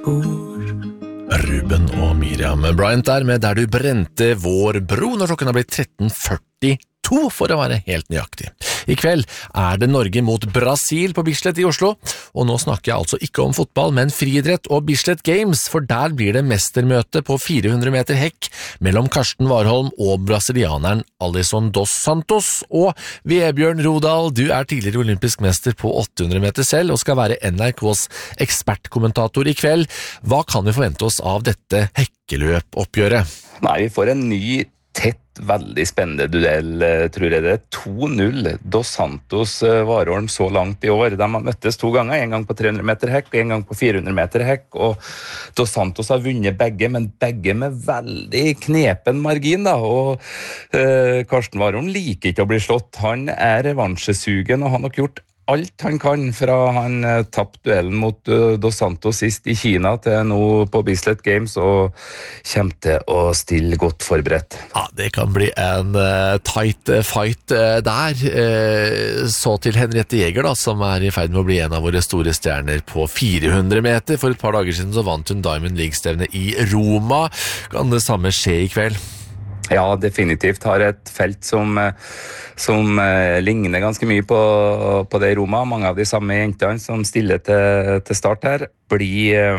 Ruben og Miriam Bryant der med Der du brente vår bro når klokken har blitt 13:42 for å være helt nøyaktig. I kveld det Norge mot Brasil på Bislett i Oslo, og nå snakker jeg altså ikke om fotball, men friidrett og Bislett Games, for der blir det mestermøte på 400 meter hekk mellom Karsten Warholm og brasilianeren Alisson dos Santos. Og Vebjørn Rodal, du tidligere olympisk mester på 800 meter selv, og skal være NRKs ekspertkommentator i kveld. Hva kan vi forvente oss av dette hekkeløpoppgjøret? Nei, vi får en ny tett, veldig spennende duell, tror jeg det 2-0. Dos Santos Warholm så langt i år. De har møttes 2 ganger, en gang på 300 meter hekk og en gang på 400 meter hekk, og Dos Santos har vunnet begge, men begge med veldig knepen margin da, og Karsten Warholm liker ikke å bli slått. Han revansjesugen, og han har gjort alt han kan fra han tappte duellen mot Dos Santos sist i Kina til nå på Bislett Games, og kommer til å stille godt forberedt. Ja, det kan bli en tight fight der. Så til Henriette Jæger da, som i ferd med å bli en av våre store stjerner på 400 meter. For et par dager siden så vant hun Diamond League-stevne i Roma. Kan det samme skje i kveld? Ja, definitivt. Har et felt som ligner ganske mye på det i Roma. Mange av de samme jentene som stiller til start her blir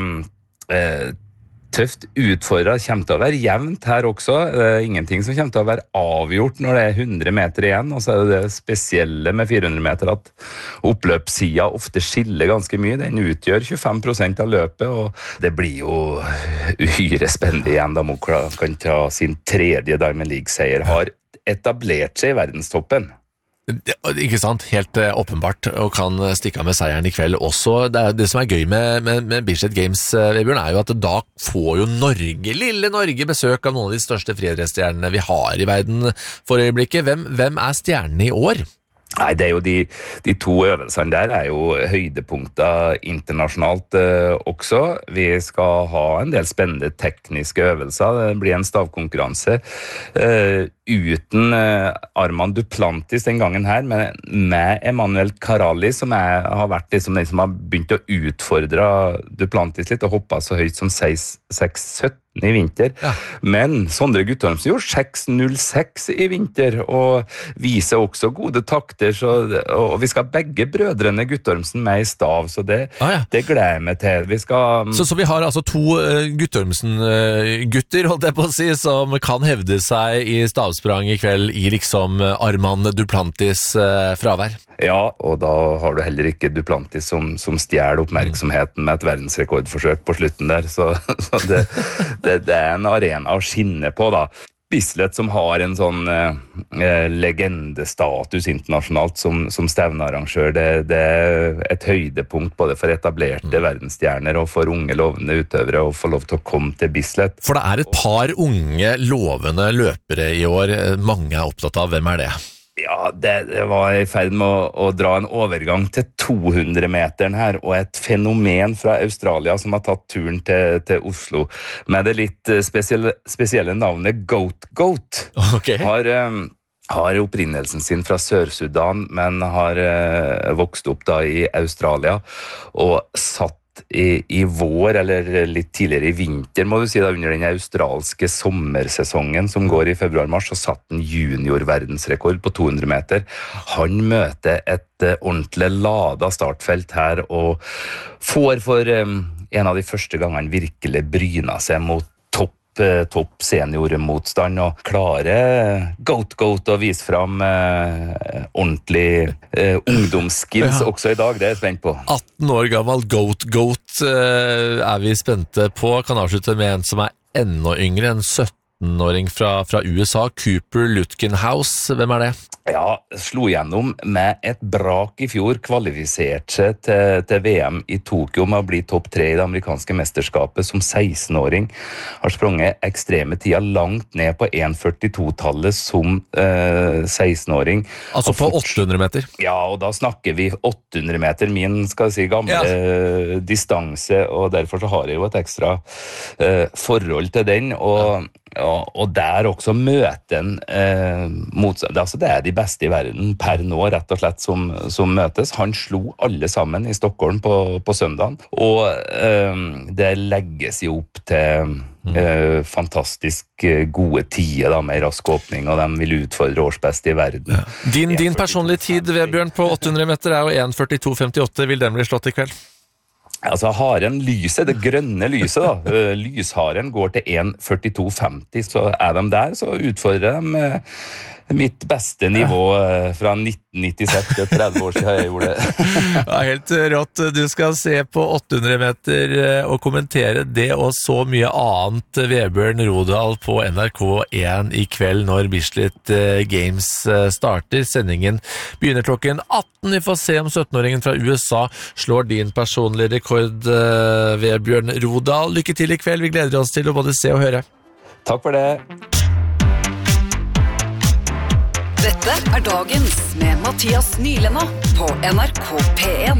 tøft utfordret. Kommer til å være jevnt her også. Ingenting som kommer til å være avgjort når det 100 meter igjen. Og så det spesielle med 400 meter at oppløpssida ofte skiller ganske mye. Den utgjør 25% av løpet, og det blir jo uhyre spennende igjen da Mokla kan ta sin 3. Diamond League-seier. Har etablert seg i verdenstoppen. Ikke sant, helt åpenbart, og kan stikke av med seieren i kveld også. Det som gøy med Bislett Games, Vebjørn, jo at da får jo Norge, lille Norge, besøk av noen av de største friidrettsstjernene vi har i verden for øyeblikket. Hvem stjernene i år? Nei, det jo de 2 øvelsene der jo høydepunkter internasjonalt også. Vi skal ha en del spennende tekniske øvelser. Det blir en stavkonkurranse uten Armand Duplantis den gangen her, men med Emanuel Caralli, som har vært liksom den som har begynt å utfordre Duplantis litt, og hoppet så høyt som 6,17 i vinter. Ja. Men Sondre Guttormsen gjorde 6,06 i vinter, og viser også gode takter, og vi skal begge brødrene Guttormsen med i stav, så det gleder jeg meg til. Vi skal... Så vi har altså 2 Guttormsen-gutter, holdt jeg på å si, som kan hevde seg i stavsprang i kveld i liksom Armand Duplantis fravær. Ja, og da har du heller ikke Duplantis som stjeler oppmerksomheten med et verdensrekordforsøk på slutten der, så det en arena å skinne på da. Bislett som har en sånn legendestatus internasjonalt som stevnearrangør, det et høydepunkt både for etablerte verdensstjerner og for unge lovende utøvere å få lov til å komme til Bislett. For det et par unge lovende løpere i år mange opptatt av. Hvem det? Ja, det var i ferd med å dra en overgang til 200-meteren her, og et fenomen fra Australia som har tatt turen til Oslo, med det litt spesielle navnet Goat. Okay. Har opprinnelsen sin fra Sør-Sudan, men har vokst opp da i Australia, og satt i vår, eller litt tidligere i vinter, må du si da, under den australske sommersesongen som går i februar-mars, så satt en junior-verdensrekord på 200 meter. Han møter et ordentlig lada startfelt her, og får for en av de første gangene virkelig bryna seg mot topp seniormotstand, og klare Goat å vise fram ordentlig ungdomsskills også i dag. Det jeg spent på. 18 år gammel Goat vi spente på. Kan avslutte med en som enda yngre, en 17-åring fra USA, Cooper Lutkenhouse. Hvem det? Ja, slo gjennom med et brak i fjor, kvalifisert seg til VM i Tokyo med å bli topp 3 i det amerikanske mesterskapet som 16-åring. Har sprunget ekstreme tider langt ned på 1,42-tallet som 16-åring. Altså på 800 meter? Ja, og da snakker vi 800 meter, min skal jeg si gamle distanse, og derfor så har jeg jo et ekstra forhold til den, og der også møten motstand. Altså det de beste i verden per nå, rett og slett, som møtes. Han slo alle sammen i Stockholm på søndagen, og det legges jo opp til fantastisk gode tider da, med rask åpning, og de vil utfordre årsbeste i verden. Ja. Din personlige tid, Vebjørn, på 800 meter er jo 1:42,58. Vil den bli slått i kveld? Altså haren, lyset, det grønne lyset da, lysharen går til 1:42,50, så er de der, så utfordrer de mitt beste nivå fra 1996, det 30 år siden jeg gjorde det. Ja, helt rått. Du skal se på 800 meter og kommentere det og så mye annet, Vebjørn Rodal, på NRK1 i kveld når Bislett Games starter. Sendingen begynner klokken 18. Vi får se om 17-åringen fra USA slår din personlige rekord, Vebjørn Rodal. Lykke til i kveld. Vi gleder oss til å både se og høre. Takk for det. Dette er Dagens med Mathias Nylenda på NRK P1.